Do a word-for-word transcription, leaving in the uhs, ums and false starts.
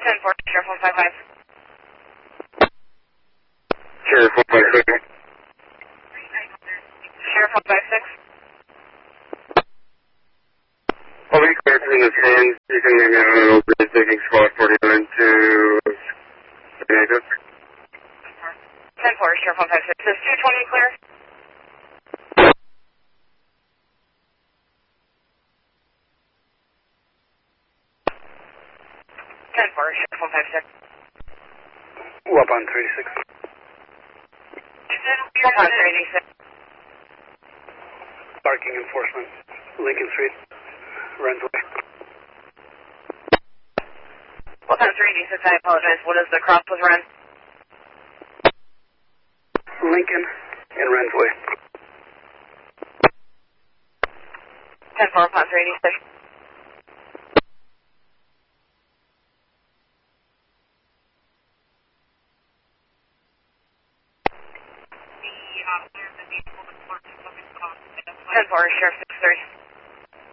ten four, Sheriff one five five. Sheriff one five six. Sheriff one five six. I'll be clear between the hands. You can maybe have a little bit taking squad forty-nine to Diego. ten four, Sheriff one five six. Is two twenty clear? ten four, Sheriff one five six. Waupun three six. Waupun three six. Parking enforcement, Lincoln Street, Rensway. Waupun three six, I apologize. What is the cross with Ren? Lincoln and Rensway. ten four, Waupun three six. ten four, Sheriff six three.